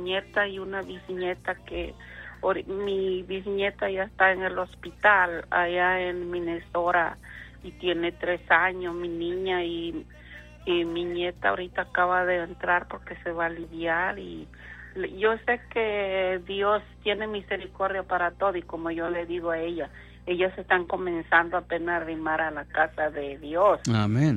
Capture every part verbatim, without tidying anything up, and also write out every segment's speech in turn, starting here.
nieta y una bisnieta que or, mi bisnieta ya está en el hospital allá en Minnesota y tiene tres años, mi niña, y, y mi nieta ahorita acaba de entrar porque se va a aliviar. Y yo sé que Dios tiene misericordia para todo, y como yo le digo a ella, ellas están comenzando apenas a arrimar a la casa de Dios. Amén.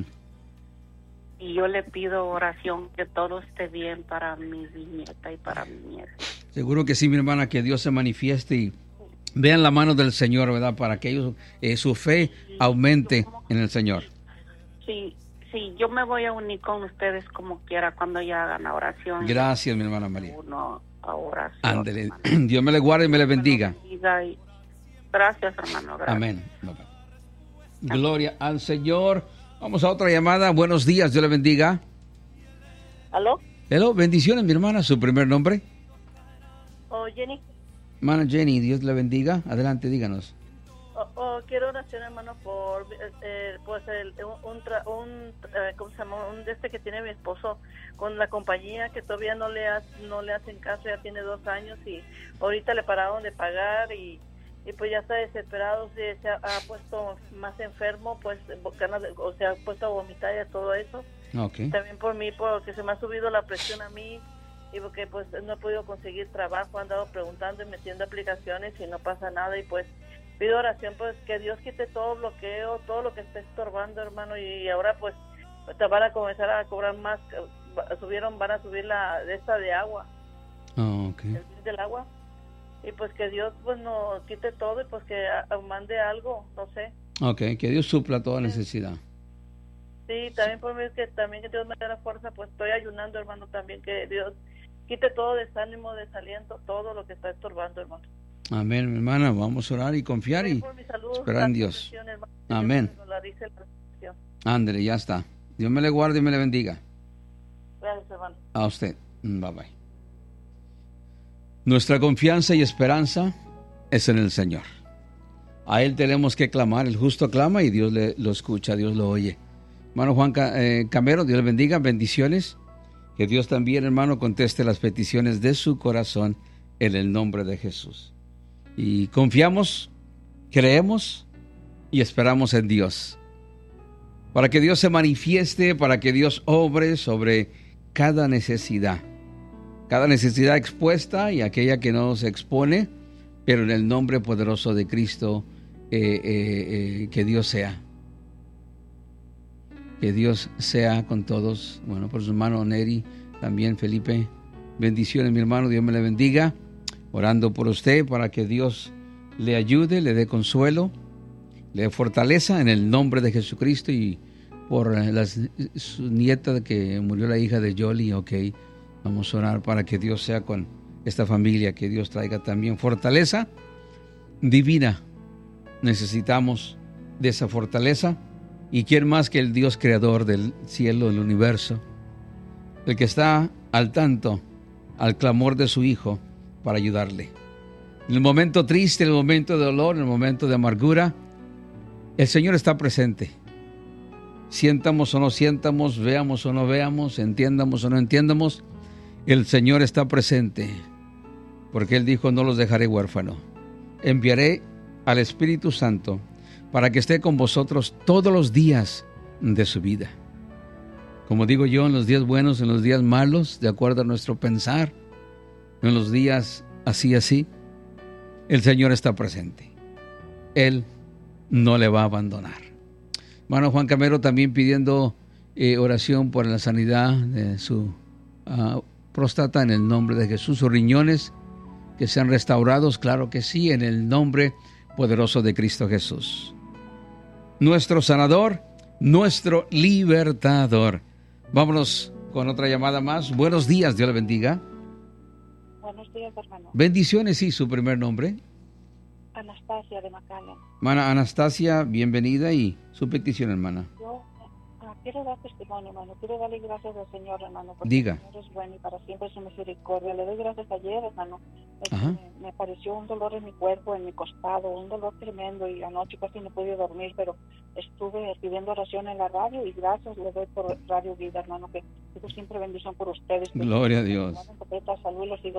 Y yo le pido oración que todo esté bien para mi nieta y para mi nieta. Seguro que sí, mi hermana, que Dios se manifieste y vean la mano del Señor, ¿verdad? Para que ellos, eh, su fe aumente en el Señor. Sí, sí, yo me voy a unir con ustedes como quiera cuando ya hagan la oración. Gracias, mi hermana María. Uno a oración. Ándele. Dios me le guarde y me le bendiga. Y gracias, hermano. Gracias. Amén. Gloria al Señor. Vamos a otra llamada. Buenos días, Dios le bendiga. ¿Aló? Hello, bendiciones, mi hermana. ¿Su primer nombre? Oh, Jenny. Hermana Jenny, Dios le bendiga. Adelante, díganos. Oh, oh, quiero oración, hermano, por eh, pues el, un, tra, un eh, ¿cómo se llama? Un de este que tiene mi esposo con la compañía, que todavía no le ha, no le hacen caso, ya tiene dos años y ahorita le pararon de pagar y y pues ya está desesperado, se, se ha, ha puesto más enfermo, pues ganas de, o se ha puesto a vomitar y a todo eso. Okay. También por mí, porque se me ha subido la presión a mí y porque pues no he podido conseguir trabajo, he andado preguntando y metiendo aplicaciones y no pasa nada, y pues pido oración pues que Dios quite todo bloqueo, todo lo que está estorbando, hermano, y ahora pues te van a comenzar a cobrar más, subieron, van a subir la de esta de agua. Oh, okay. El bill del agua. Y pues que Dios pues nos quite todo y pues que a, a mande algo, no sé. Ok, que Dios supla toda necesidad. Sí, también por mí es que también que Dios me dé la fuerza, pues estoy ayunando, hermano, también que Dios quite todo desánimo, desaliento, todo lo que está estorbando, hermano. Amén, mi hermana, vamos a orar y confiar y salud, esperar en Dios. Hermano, amén. Ándale, ya está. Dios me le guarde y me le bendiga. Gracias, hermano. A usted. Bye bye. Nuestra confianza y esperanza es en el Señor. A Él tenemos que clamar. El justo clama y Dios le, lo escucha, Dios lo oye. Hermano Juan eh, Camero, Dios le bendiga, bendiciones. Que Dios también, hermano, conteste las peticiones de su corazón en el nombre de Jesús. Y confiamos, creemos y esperamos en Dios. Para que Dios se manifieste, para que Dios obre sobre cada necesidad. Cada necesidad expuesta y aquella que no se expone, pero en el nombre poderoso de Cristo, eh, eh, eh, que Dios sea. Que Dios sea con todos. Bueno, por su hermano Neri, también Felipe. Bendiciones, mi hermano, Dios me le bendiga. Orando por usted para que Dios le ayude, le dé consuelo, le dé fortaleza en el nombre de Jesucristo. Y por las, su nieta que murió, la hija de Yoli, ok. Vamos a orar para que Dios sea con esta familia, que Dios traiga también fortaleza divina. Necesitamos de esa fortaleza. ¿Y quién más que el Dios creador del cielo, del universo? El que está al tanto, al clamor de su Hijo para ayudarle. En el momento triste, en el momento de dolor, en el momento de amargura, el Señor está presente. Sientamos o no sientamos, veamos o no veamos, entiendamos o no entiendamos, el Señor está presente, porque Él dijo, no los dejaré huérfanos. Enviaré al Espíritu Santo para que esté con vosotros todos los días de su vida. Como digo yo, en los días buenos, en los días malos, de acuerdo a nuestro pensar, en los días así, así, el Señor está presente. Él no le va a abandonar. Hermano Juan Camero también pidiendo eh, oración por la sanidad de su uh, próstata en el nombre de Jesús, sus riñones que sean restaurados, claro que sí, en el nombre poderoso de Cristo Jesús. Nuestro sanador, nuestro libertador. Vámonos con otra llamada más. Buenos días, Dios le bendiga. Buenos días, hermano. Bendiciones, sí, su primer nombre. Anastasia de McAllen. Hermana Anastasia, bienvenida y su petición, hermana. Yo ah, quiero dar testimonio, hermano. Quiero darle gracias al Señor, hermano, porque Diga. el Señor es bueno y para siempre su misericordia. Le doy gracias ayer, hermano. Es Ajá. me, me apareció un dolor en mi cuerpo, en mi costado, un dolor tremendo y anoche casi no pude dormir, pero estuve pidiendo oración en la radio y gracias le doy por Radio Vida, hermano, que Dios siempre bendición por ustedes. Gloria a Dios. Salud, los